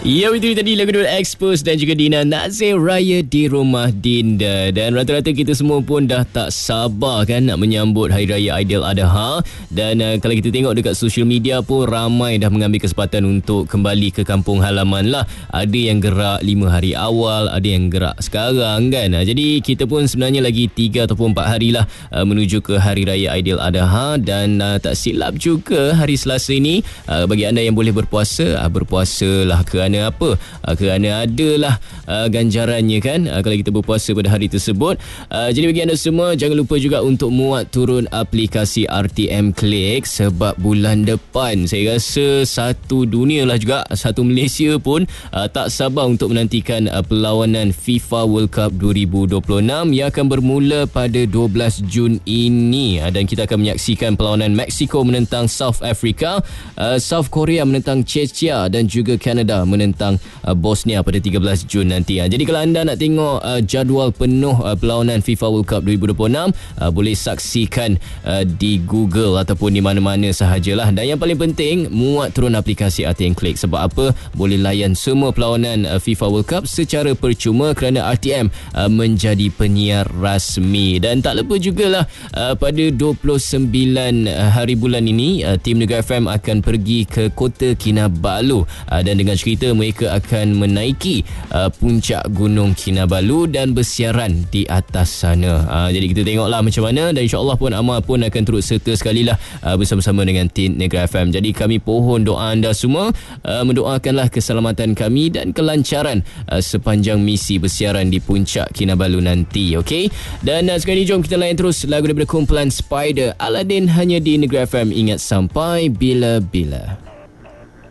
Ya, itu tadi lagu Nur Expose dan juga Dina Nazir, Raya di Rumah Dinda. Dan rata-rata kita semua pun dah tak sabar kan nak menyambut Hari Raya Aidiladha. Dan kalau kita tengok dekat social media pun ramai dah mengambil kesempatan untuk kembali ke kampung halaman lah. Ada yang gerak 5 hari awal, ada yang gerak sekarang kan. Jadi kita pun sebenarnya lagi 3 ataupun 4 hari lah menuju ke Hari Raya Aidiladha. Dan tak silap juga hari Selasa ini bagi anda yang boleh berpuasa, berpuasalah kerana apa? Kerana adalah ganjarannya kan kalau kita berpuasa pada hari tersebut. Jadi bagi anda semua, jangan lupa juga untuk muat turun aplikasi RTM Click, sebab bulan depan saya rasa satu dunia lah juga, satu Malaysia pun tak sabar untuk menantikan perlawanan FIFA World Cup 2026 yang akan bermula pada 12 Jun ini. Dan kita akan menyaksikan perlawanan Mexico menentang South Africa, South Korea menentang Czechia dan juga Canada menentang Bosnia pada 13 Jun nanti. Jadi kalau anda nak tengok jadual penuh perlawanan FIFA World Cup 2026, boleh saksikan di Google ataupun di mana-mana sahajalah. Dan yang paling penting, muat turun aplikasi RTM Click. Sebab apa? Boleh layan semua perlawanan FIFA World Cup secara percuma kerana RTM menjadi penyiar rasmi. Dan tak lupa jugalah pada 29 hari bulan ini tim Negara FM akan pergi ke Kota Kinabalu dan dengan cerita mereka akan menaiki puncak Gunung Kinabalu dan bersiaran di atas sana. Jadi kita tengoklah macam mana, dan insyaAllah pun Amal pun akan turut serta sekali lah bersama-sama dengan tim Negara FM. Jadi kami pohon doa anda semua, mendoakanlah keselamatan kami dan kelancaran sepanjang misi bersiaran di puncak Kinabalu nanti. Okey? Dan sekarang ni jom kita layan terus lagu daripada kumpulan Spider, Aladdin, hanya di Negara FM. Ingat sampai bila-bila.